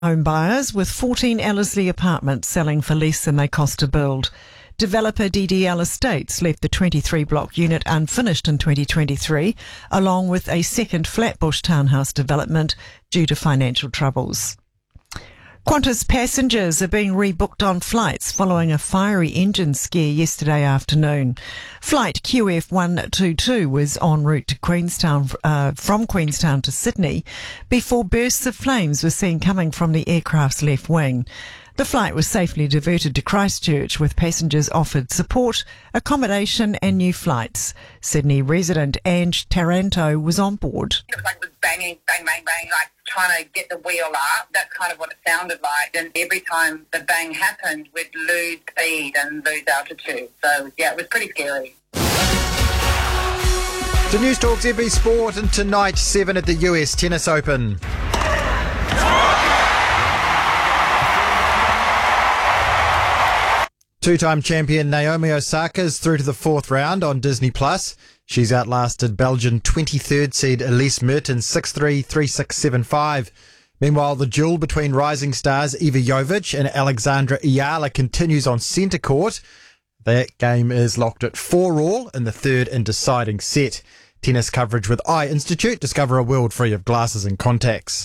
Home buyers with 14 Ellerslie apartments selling for less than they cost to build. Developer DDL Estates left the 23-block unit unfinished in 2023, along with a second Flatbush townhouse development due to financial troubles. Qantas passengers are being rebooked on flights following a fiery engine scare yesterday afternoon. Flight QF122 was en route to Queenstown, from Queenstown to Sydney before bursts of flames were seen coming from the aircraft's left wing. The flight was safely diverted to Christchurch with passengers offered support, accommodation and new flights. Sydney resident Ange Taranto was on board. It was banging, bang, bang, bang, like trying to get the wheel up. That's kind of what it sounded like. And every time the bang happened, we'd lose speed and lose altitude. So, yeah, it was pretty scary. To News Talk ZB Sport, and tonight 7 at the US Tennis Open. Two-time champion Naomi Osaka is through to the fourth round on Disney+. She's outlasted Belgian 23rd seed Elise Mertens 6-3, 3-6, 7-5. Meanwhile, the duel between rising stars Iva Jovic and Alexandra Ayala continues on centre court. That game is locked at 4-all in the third and deciding set. Tennis coverage with Eye Institute. Discover a world free of glasses and contacts.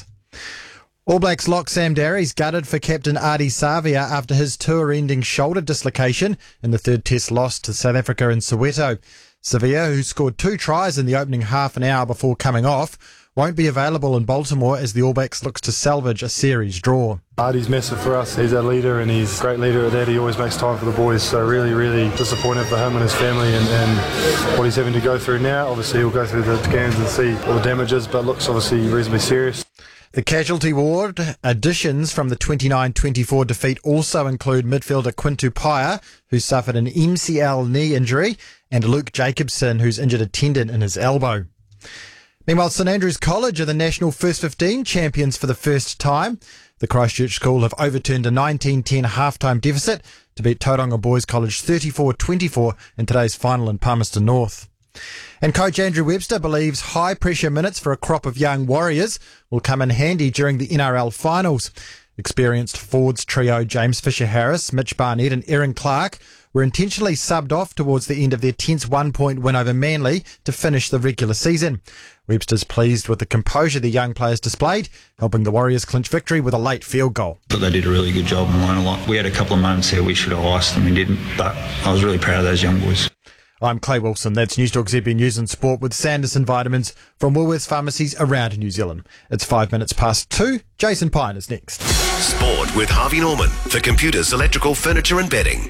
All Blacks lock Sam Darry's gutted for captain Ardie Savia after his tour-ending shoulder dislocation in the third test loss to South Africa in Soweto. Savia, who scored 2 tries in the opening half an hour before coming off, won't be available in Baltimore as the All Blacks looks to salvage a series draw. Ardie's massive for us. He's our leader and he's a great leader at that. He always makes time for the boys, so really, really disappointed for him and his family and what he's having to go through now. Obviously he'll go through the scans and see what the damage is, but looks obviously reasonably serious. The casualty ward additions from the 29-24 defeat also include midfielder Quintu Paia, who suffered an MCL knee injury, and Luke Jacobson, who's injured a tendon in his elbow. Meanwhile, St Andrews College are the national first 15 champions for the first time. The Christchurch school have overturned a 19-10 half-time deficit to beat Tauranga Boys College 34-24 in today's final in Palmerston North. And coach Andrew Webster believes high-pressure minutes for a crop of young Warriors will come in handy during the NRL finals. Experienced forwards trio James Fisher-Harris, Mitch Barnett and Erin Clark were intentionally subbed off towards the end of their tense 1-point win over Manly to finish the regular season. Webster's pleased with the composure the young players displayed, helping the Warriors clinch victory with a late field goal. I thought they did a really good job and learned a lot. We had a couple of moments there we should have iced them, we didn't, but I was really proud of those young boys. I'm Clay Wilson. That's News Talk ZB News and Sport with Sanderson Vitamins from Woolworths pharmacies around New Zealand. It's 5 minutes past 2. Jason Pine is next. Sport with Harvey Norman for computers, electrical, furniture and bedding.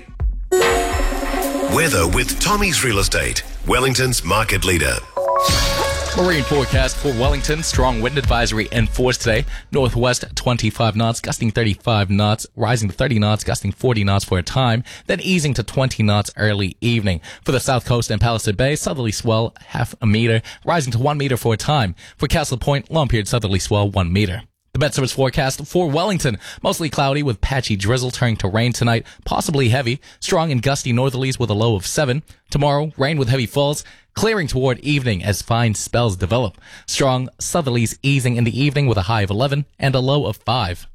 Weather with Tommy's Real Estate, Wellington's market leader. Marine forecast for Wellington. Strong wind advisory in force today. Northwest 25 knots, gusting 35 knots, rising to 30 knots, gusting 40 knots for a time, then easing to 20 knots early evening. For the south coast and Palisade Bay, southerly swell half a meter, rising to 1 meter for a time. For Castle Point, long period southerly swell 1 meter. The Met Service forecast for Wellington. Mostly cloudy with patchy drizzle turning to rain tonight, possibly heavy. Strong and gusty northerlies with a low of 7. Tomorrow, rain with heavy falls, clearing toward evening as fine spells develop. Strong southerlies easing in the evening with a high of 11 and a low of 5.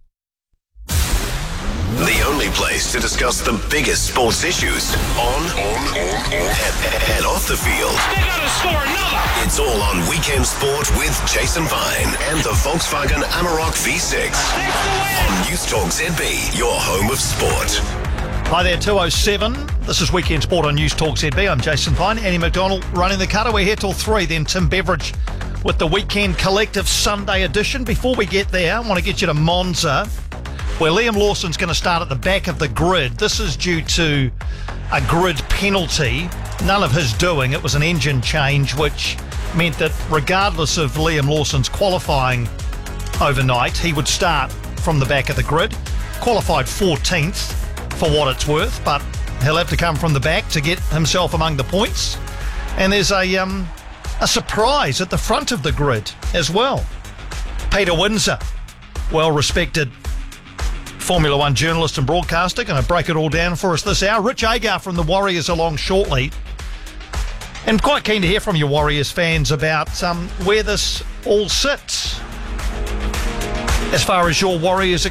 The only place to discuss the biggest sports issues on and off the field. They gotta score another! It's all on Weekend Sport with Jason Pine and the Volkswagen Amarok V6 on News Talk ZB, your home of sport. Hi there, 2:07. This is Weekend Sport on News Talk ZB. I'm Jason Pine. Annie McDonald running the cutter. We're here till 3. Then Tim Beveridge with the Weekend Collective Sunday edition. Before we get there, I want to get you to Monza, where Liam Lawson's going to start at the back of the grid. This is due to a grid penalty. None of his doing. It was an engine change, which meant that regardless of Liam Lawson's qualifying overnight, he would start from the back of the grid. Qualified 14th for what it's worth, but he'll have to come from the back to get himself among the points. And there's a surprise at the front of the grid as well. Peter Windsor, well-respected Formula One journalist and broadcaster, going to break it all down for us this hour. Rich Agar from the Warriors along shortly. And quite keen to hear from your Warriors fans about where this all sits as far as your Warriors are